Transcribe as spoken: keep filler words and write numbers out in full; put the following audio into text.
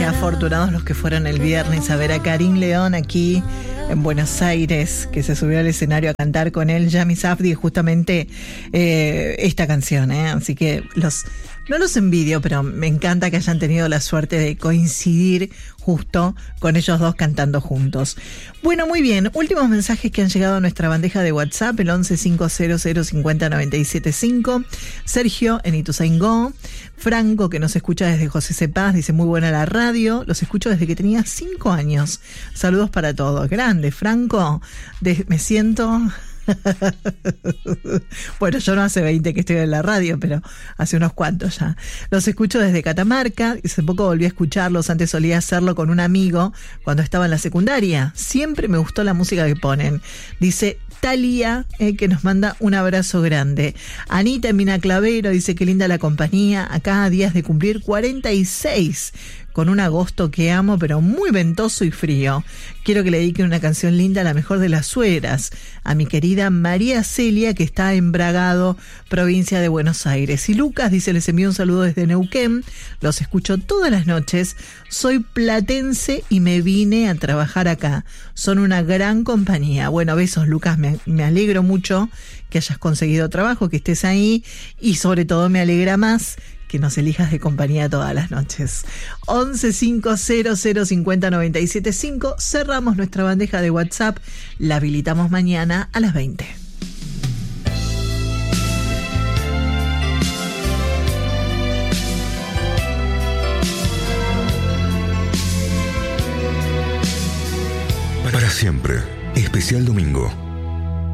Qué afortunados los que fueron el viernes a ver a Karim León aquí en Buenos Aires, que se subió al escenario a cantar con él, Yami Safdie, justamente eh, esta canción, ¿eh? Así que los no los envidio, pero me encanta que hayan tenido la suerte de coincidir justo con ellos dos cantando juntos. Bueno, muy bien, últimos mensajes que han llegado a nuestra bandeja de WhatsApp, el once cinco cero cero cincuenta noventa y siete cinco. Sergio en Ituzaingó. Franco, que nos escucha desde José Cepaz, dice: muy buena la radio, los escucho desde que tenía cinco años. Saludos para todos. Grande, Franco. De, me siento... Bueno, yo no hace veinte que estoy en la radio, pero hace unos cuantos ya. Los escucho desde Catamarca. Hace poco volví a escucharlos. Antes solía hacerlo con un amigo cuando estaba en la secundaria. Siempre me gustó la música que ponen. Dice Talía, eh, que nos manda un abrazo grande. Anita en Mina Clavero dice: qué linda la compañía. Acá a días de cumplir cuarenta y seis, con un agosto que amo, pero muy ventoso y frío. Quiero que le dediquen una canción linda, la mejor de las suegras, a mi querida María Celia, que está en Bragado, provincia de Buenos Aires. Y Lucas dice: les envío un saludo desde Neuquén, los escucho todas las noches, soy platense y me vine a trabajar acá. Son una gran compañía. Bueno, besos, Lucas, me, me alegro mucho que hayas conseguido trabajo, que estés ahí, y sobre todo me alegra más que nos elijas de compañía todas las noches. once cinco cero cero cincuenta noventa y siete cinco. Cerramos nuestra bandeja de WhatsApp. La habilitamos mañana a las veinte. Para siempre. Especial domingo.